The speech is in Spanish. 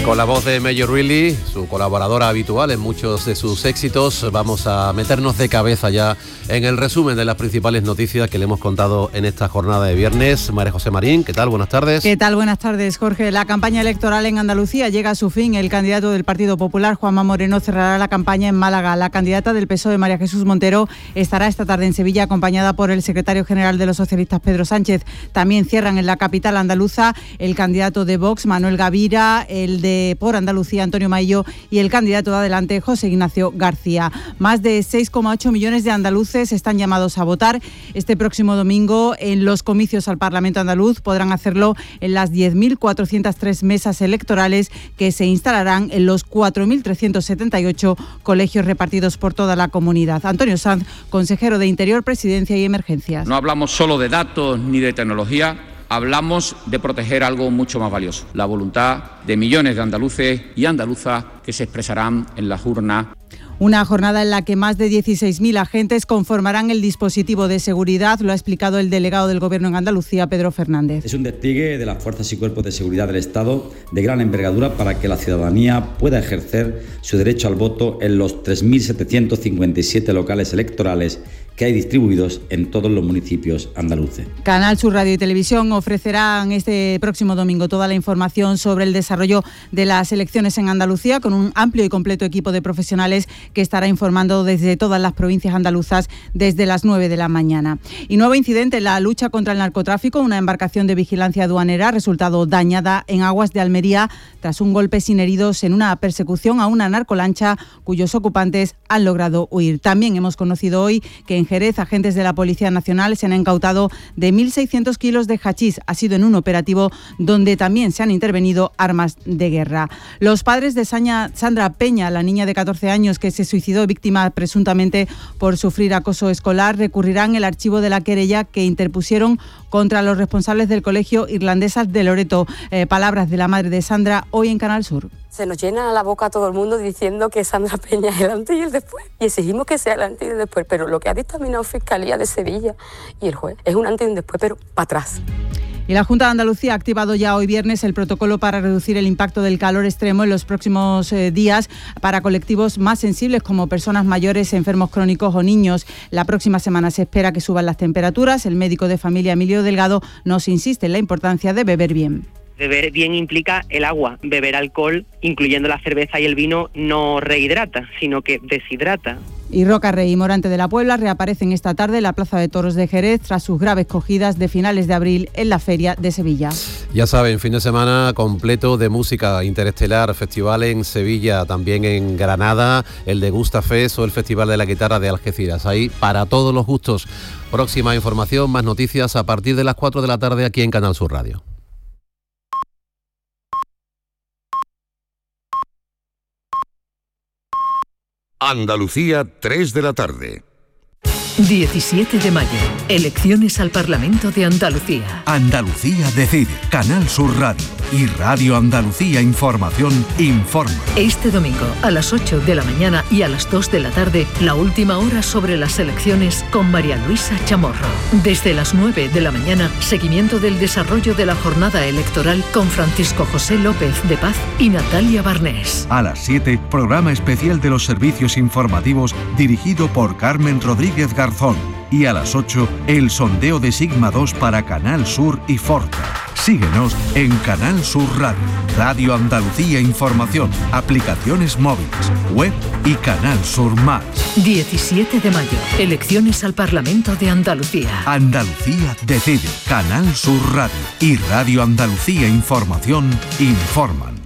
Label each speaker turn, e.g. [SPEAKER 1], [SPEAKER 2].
[SPEAKER 1] Con la voz de Major Really, su colaboradora habitual en muchos de sus éxitos, vamos a meternos de cabeza ya en el resumen de las principales noticias que le hemos contado en esta jornada de viernes. María José Marín, ¿qué tal? Buenas tardes.
[SPEAKER 2] ¿Qué tal? Buenas tardes, Jorge. La campaña electoral en Andalucía llega a su fin. El candidato del Partido Popular, Juanma Moreno, cerrará la campaña en Málaga. La candidata del PSOE, María Jesús Montero, estará esta tarde en Sevilla acompañada por el secretario general de los socialistas, Pedro Sánchez. También cierran en la capital andaluza el candidato de Vox, Manuel Gavira, el de Por Andalucía, Antonio Maillo, y el candidato de Adelante, José Ignacio García. Más de 6,8 millones de andaluces están llamados a votar este próximo domingo en los comicios al Parlamento andaluz. Podrán hacerlo en las 10.403 mesas electorales que se instalarán en los 4.378 colegios repartidos por toda la comunidad. Antonio Sanz, consejero de Interior, Presidencia y Emergencias.
[SPEAKER 3] No hablamos solo de datos ni de tecnología. Hablamos de proteger algo mucho más valioso, la voluntad de millones de andaluces y andaluzas que se expresarán en las urnas.
[SPEAKER 2] Una jornada en la que más de 16.000 agentes conformarán el dispositivo de seguridad, lo ha explicado el delegado del Gobierno en Andalucía, Pedro Fernández.
[SPEAKER 4] Es un despliegue de las fuerzas y cuerpos de seguridad del Estado de gran envergadura para que la ciudadanía pueda ejercer su derecho al voto en los 3.757 locales electorales que hay distribuidos en todos los municipios andaluces.
[SPEAKER 2] Canal Sur Radio y Televisión ofrecerán este próximo domingo toda la información sobre el desarrollo de las elecciones en Andalucía con un amplio y completo equipo de profesionales que estará informando desde todas las provincias andaluzas desde las 9 de la mañana. Y nuevo incidente en la lucha contra el narcotráfico. Una embarcación de vigilancia aduanera ha resultado dañada en aguas de Almería tras un golpe sin heridos en una persecución a una narcolancha cuyos ocupantes han logrado huir. También hemos conocido hoy que en Jerez, agentes de la Policía Nacional se han incautado de 1.600 kilos de hachís. Ha sido en un operativo donde también se han intervenido armas de guerra. Los padres de Sandra Peña, la niña de 14 años que se suicidó víctima presuntamente por sufrir acoso escolar, recurrirán el archivo de la querella que interpusieron contra los responsables del colegio Irlandesas de Loreto. Palabras de la madre de Sandra hoy en Canal Sur.
[SPEAKER 5] Se nos llena la boca a todo el mundo diciendo que Sandra Peña es el antes y el después. Y exigimos que sea el antes y el después. Pero lo que ha dictaminado Fiscalía de Sevilla y el juez es un antes y un después, pero para atrás.
[SPEAKER 2] Y la Junta de Andalucía ha activado ya hoy viernes el protocolo para reducir el impacto del calor extremo en los próximos días para colectivos más sensibles como personas mayores, enfermos crónicos o niños. La próxima semana se espera que suban las temperaturas. El médico de familia Emilio Delgado nos insiste en la importancia de beber bien.
[SPEAKER 6] Beber bien implica el agua. Beber alcohol, incluyendo la cerveza y el vino, no rehidrata, sino que deshidrata.
[SPEAKER 2] Y Roca Rey y Morante de la Puebla reaparecen esta tarde en la Plaza de Toros de Jerez tras sus graves cogidas de finales de abril en la Feria de Sevilla.
[SPEAKER 1] Ya saben, fin de semana completo de música interestelar, festival en Sevilla, también en Granada, el de Gusta Fest o el Festival de la Guitarra de Algeciras. Ahí para todos los gustos. Próxima información, más noticias a partir de las 4 de la tarde aquí en Canal Sur Radio.
[SPEAKER 7] Andalucía, 3 de la tarde.
[SPEAKER 8] 17 de mayo. Elecciones al Parlamento de Andalucía.
[SPEAKER 9] Andalucía decide. Canal Sur Radio y Radio Andalucía Información informa.
[SPEAKER 8] Este domingo a las 8 de la mañana y a las 2 de la tarde, la última hora sobre las elecciones con María Luisa Chamorro. Desde las 9 de la mañana, seguimiento del desarrollo de la jornada electoral con Francisco José López de Paz y Natalia Barnés.
[SPEAKER 9] A las 7, programa especial de los servicios informativos dirigido por Carmen Rodríguez Garzón. Y a las 8, el sondeo de Sigma 2 para Canal Sur y Forta. Síguenos en Canal Sur Radio, Radio Andalucía Información, aplicaciones móviles, web y Canal Sur Más.
[SPEAKER 8] 17 de mayo, elecciones al Parlamento de Andalucía.
[SPEAKER 9] Andalucía decide. Canal Sur Radio y Radio Andalucía Información informan.